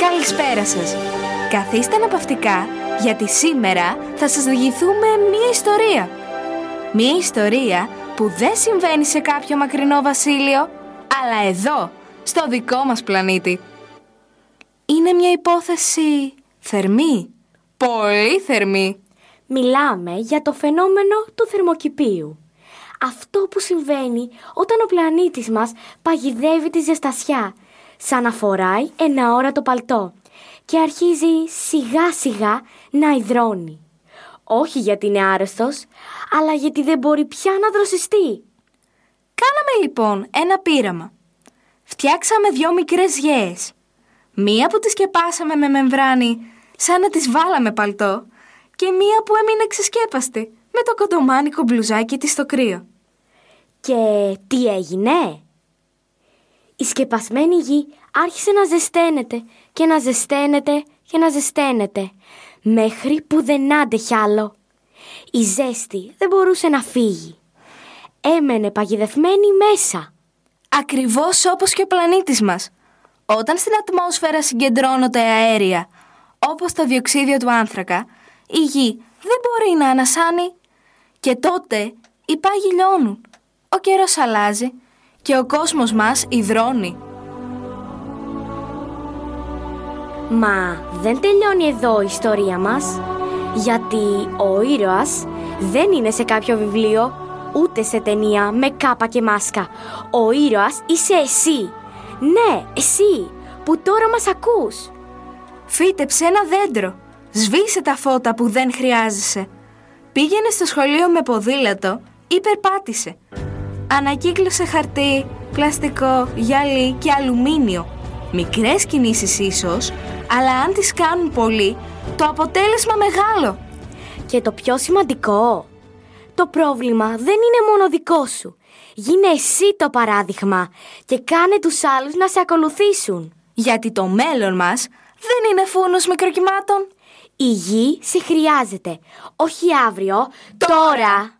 Καλησπέρα σας. Καθίστε αναπαυτικά, γιατί σήμερα θα σας διηγηθούμε μία ιστορία. Μία ιστορία που δεν συμβαίνει σε κάποιο μακρινό βασίλειο, αλλά εδώ, στο δικό μας πλανήτη. Είναι μια υπόθεση θερμή, πολύ θερμή. Μιλάμε για το φαινόμενο του θερμοκηπίου. Αυτό που συμβαίνει όταν ο πλανήτης μας παγιδεύει τη ζεστασιά, σαν να φοράει ένα όρατο παλτό και αρχίζει σιγά σιγά να υδρώνει. Όχι γιατί είναι άρρωστος, αλλά γιατί δεν μπορεί πια να δροσιστεί. Κάναμε λοιπόν ένα πείραμα. Φτιάξαμε 2 μικρές γέες. Μία που τη σκεπάσαμε με μεμβράνη, σαν να τις βάλαμε παλτό, και μία που έμεινε ξεσκέπαστη, με το κοντομάνικο μπλουζάκι της στο κρύο. Και τι έγινε? Η σκεπασμένη γη άρχισε να ζεσταίνεται και να ζεσταίνεται και να ζεσταίνεται, μέχρι που δεν άντεχε άλλο. Η ζέστη δεν μπορούσε να φύγει. Έμενε παγιδευμένη μέσα. Ακριβώς όπως και ο πλανήτης μας. Όταν στην ατμόσφαιρα συγκεντρώνονται αέρια, όπως το διοξίδιο του άνθρακα, η γη δεν μπορεί να ανασάνει. Και τότε οι πάγοι λιώνουν, ο καιρός αλλάζει και ο κόσμος μας υδρώνει. Μα δεν τελειώνει εδώ η ιστορία μας, γιατί ο ήρωας δεν είναι σε κάποιο βιβλίο, ούτε σε ταινία με κάπα και μάσκα. Ο ήρωας είσαι εσύ. Ναι, εσύ που τώρα μας ακούς. Φύτεψε ένα δέντρο, σβήσε τα φώτα που δεν χρειάζεσαι. Πήγαινε στο σχολείο με ποδήλατο ή περπάτησε. Ανακύκλωσε χαρτί, πλαστικό, γυαλί και αλουμίνιο. Μικρές κινήσεις ίσως, αλλά αν τις κάνουν πολύ, το αποτέλεσμα μεγάλο. Και το πιο σημαντικό, το πρόβλημα δεν είναι μόνο δικό σου. Γίνε εσύ το παράδειγμα και κάνε τους άλλους να σε ακολουθήσουν. Γιατί το μέλλον μας δεν είναι φούρνος μικροκυμάτων. Η γη σε χρειάζεται, όχι αύριο, τώρα.